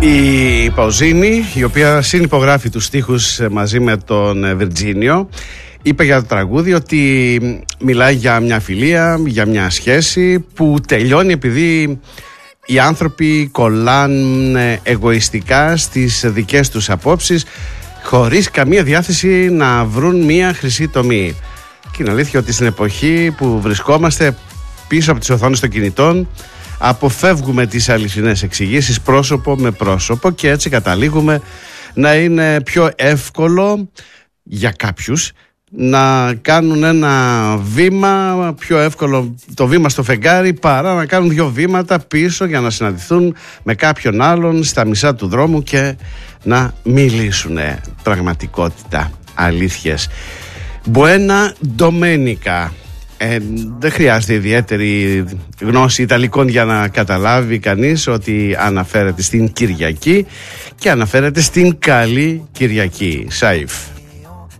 Η Παουζίνη, η οποία συνυπογράφει τους στίχους μαζί με τον Βιρτζίνιο, είπε για το τραγούδι ότι μιλάει για μια φιλία, για μια σχέση που τελειώνει επειδή οι άνθρωποι κολλάνε εγωιστικά στις δικές τους απόψεις, χωρίς καμία διάθεση να βρουν μια χρυσή τομή. Και είναι αλήθεια ότι στην εποχή που βρισκόμαστε πίσω από τις οθόνες των κινητών, αποφεύγουμε τις αληθινές εξηγήσεις πρόσωπο με πρόσωπο και έτσι καταλήγουμε να είναι πιο εύκολο για κάποιους να κάνουν ένα βήμα, πιο εύκολο το βήμα στο φεγγάρι παρά να κάνουν 2 βήματα πίσω για να συναντηθούν με κάποιον άλλον στα μισά του δρόμου και να μιλήσουν πραγματικότητα, αλήθειες. Buena Domenica. Δεν χρειάζεται ιδιαίτερη γνώση Ιταλικών για να καταλάβει κανείς ότι αναφέρεται στην Κυριακή και αναφέρεται στην καλή Κυριακή. Σαΐφ.